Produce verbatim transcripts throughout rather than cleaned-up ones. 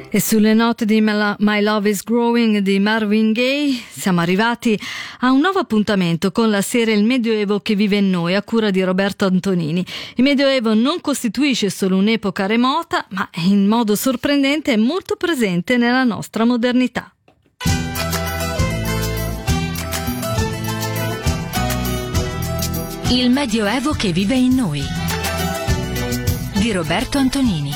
E sulle note di My Love is Growing di Marvin Gaye siamo arrivati a un nuovo appuntamento con la serie Il Medioevo che vive in noi, a cura di Roberto Antonini. Il Medioevo non costituisce solo un'epoca remota, ma in modo sorprendente è molto presente nella nostra modernità. Il Medioevo che vive in noi di Roberto Antonini.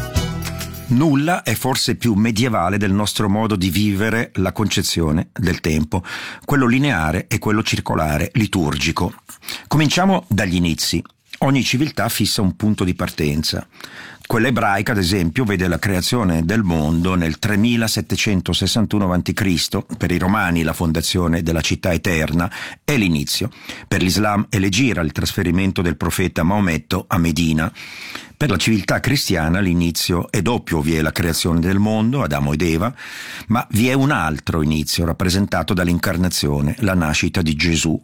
Nulla è forse più medievale del nostro modo di vivere la concezione del tempo, quello lineare e quello circolare, liturgico. Cominciamo dagli inizi. Ogni civiltà fissa un punto di partenza. Quella ebraica, ad esempio, vede la creazione del mondo nel tremilasettecentosessantuno avanti Cristo, per i romani la fondazione della città eterna è l'inizio, per l'Islam è l'Egira, il trasferimento del profeta Maometto a Medina. Per la civiltà cristiana l'inizio è doppio, vi è la creazione del mondo, Adamo ed Eva, ma vi è un altro inizio rappresentato dall'incarnazione, la nascita di Gesù.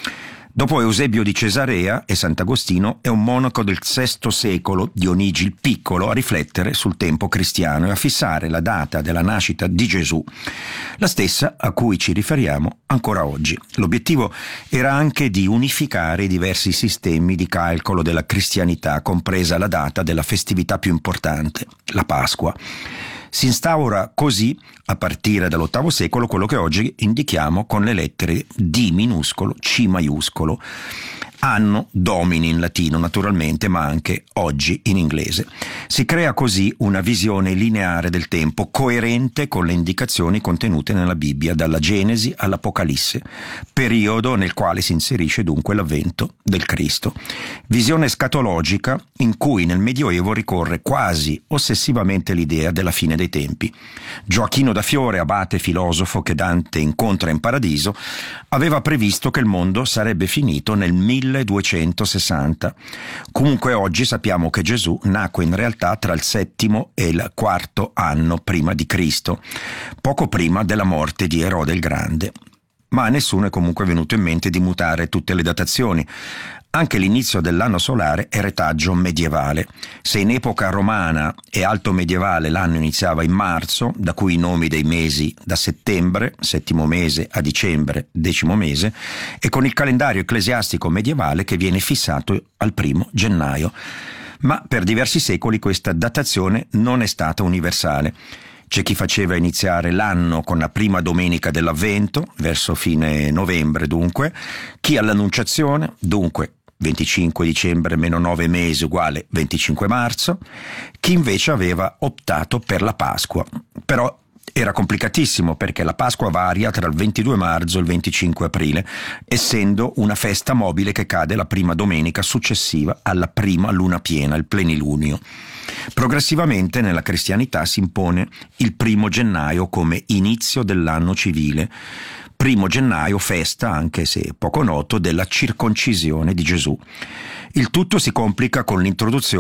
Dopo Eusebio di Cesarea e Sant'Agostino è un monaco del sesto secolo, Dionigi il Piccolo, a riflettere sul tempo cristiano e a fissare la data della nascita di Gesù, la stessa a cui ci riferiamo ancora oggi. L'obiettivo era anche di unificare i diversi sistemi di calcolo della cristianità, compresa la data della festività più importante, la Pasqua. Si instaura così, a partire dall'ottavo secolo, quello che oggi indichiamo con le lettere D minuscolo, C maiuscolo. Anno Domini in latino naturalmente, ma anche oggi in inglese. Si crea così una visione lineare del tempo, coerente con le indicazioni contenute nella Bibbia, dalla Genesi all'Apocalisse, periodo nel quale si inserisce dunque l'avvento del Cristo. Visione scatologica in cui nel Medioevo ricorre quasi ossessivamente l'idea della fine dei tempi. Gioachino da Fiore, abate filosofo che Dante incontra in paradiso, aveva previsto che il mondo sarebbe finito nel milleduecentosessanta. Comunque oggi sappiamo che Gesù nacque in realtà tra il settimo e il quarto anno prima di Cristo, poco prima della morte di Erode il Grande. Ma a nessuno è comunque venuto in mente di mutare tutte le datazioni. Anche l'inizio dell'anno solare è retaggio medievale. Se in epoca romana e alto medievale l'anno iniziava in marzo, da cui i nomi dei mesi da settembre, settimo mese, a dicembre, decimo mese, e con il calendario ecclesiastico medievale che viene fissato al primo gennaio. Ma per diversi secoli questa datazione non è stata universale. C'è chi faceva iniziare l'anno con la prima domenica dell'Avvento, verso fine novembre dunque, chi all'Annunciazione, dunque venticinque dicembre meno nove mesi uguale venticinque marzo, chi invece aveva optato per la Pasqua. Però era complicatissimo perché la Pasqua varia tra il ventidue marzo e il venticinque aprile, essendo una festa mobile che cade la prima domenica successiva alla prima luna piena, il plenilunio. Progressivamente nella cristianità si impone il primo gennaio come inizio dell'anno civile. Primo gennaio, festa, anche se poco noto, della circoncisione di Gesù. Il tutto si complica con l'introduzione